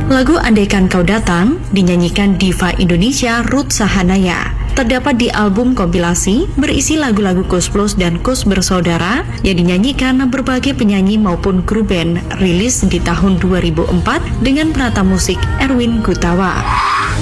Lagu Andaikan Kau Datang dinyanyikan diva Indonesia Ruth Sahanaya. Terdapat di album kompilasi berisi lagu-lagu Koes Plus dan Koes Bersaudara yang dinyanyikan berbagai penyanyi maupun grup band, rilis di tahun 2004 dengan penata musik Erwin Gutawa.